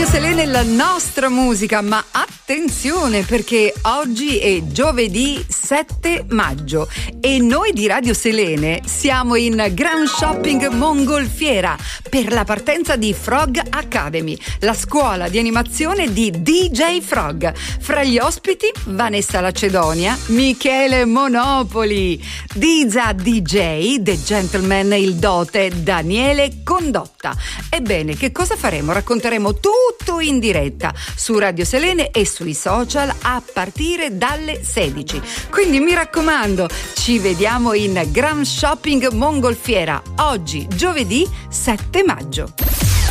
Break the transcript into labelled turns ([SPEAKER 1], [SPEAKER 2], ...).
[SPEAKER 1] Radio Selene la nostra musica, ma attenzione perché oggi è giovedì 7 maggio e noi di Radio Selene siamo in Grand Shopping Mongolfiera per la partenza di Frog Academy, la scuola di animazione di DJ Frog. Fra gli ospiti Vanessa Lacedonia, Michele Monopoli, Diza DJ, The Gentleman, il dote Daniele Condotta. Ebbene, che cosa faremo? Racconteremo tutto in diretta su Radio Selene e sui social a partire dalle 16. Quindi mi raccomando, ci vediamo in Grand Shopping Mongolfiera oggi, giovedì 7 maggio.